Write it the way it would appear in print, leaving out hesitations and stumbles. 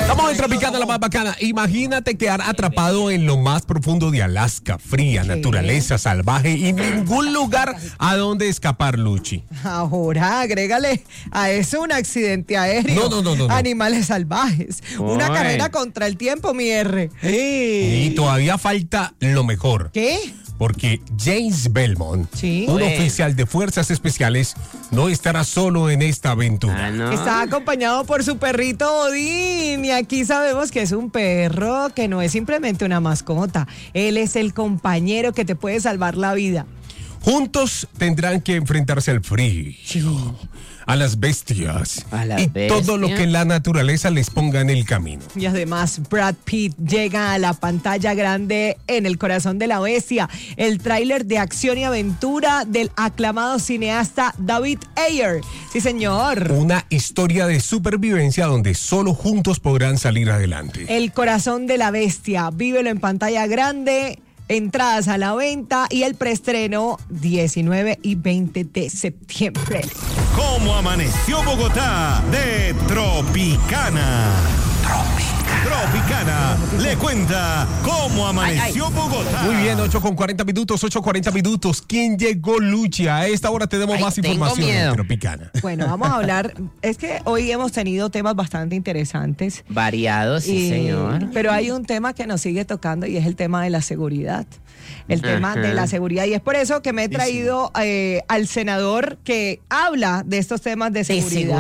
Estamos en Tropicana, la más bacana. Imagínate quedar atrapado en lo más profundo de Alaska, fría, naturaleza salvaje y ningún lugar a donde escapar, Luchi. Ahora, agrégale a eso un accidente aéreo. No. Animales salvajes. Una carrera contra el tiempo, mi R. Y todavía falta lo mejor. ¿Qué? Porque James Belmont, un oficial de fuerzas especiales, no estará solo en esta aventura. Está acompañado por su perrito Odín. Y aquí sabemos que es un perro, que no es simplemente una mascota. Él es el compañero que te puede salvar la vida. Juntos tendrán que enfrentarse al frío, a las bestias todo lo que la naturaleza les ponga en el camino. Y además Brad Pitt llega a la pantalla grande en El corazón de la bestia, el tráiler de acción y aventura del aclamado cineasta David Ayer. Sí, señor. Una historia de supervivencia donde solo juntos podrán salir adelante. El corazón de la bestia, vívelo en pantalla grande. Entradas a la venta y el preestreno 19 y 20 de septiembre. ¿Cómo amaneció Bogotá? De Tropicana. Tropicana le cuenta cómo amaneció Bogotá. Muy bien, 8:40 minutos. ¿Quién llegó, Luchi? A esta hora tenemos más información en Tropicana. Bueno, vamos a hablar. Es que hoy hemos tenido temas bastante interesantes. Variados, sí, señor. Pero hay un tema que nos sigue tocando y es el tema de la seguridad. El tema de la seguridad. Y es por eso que me he traído al senador que habla de estos temas de seguridad.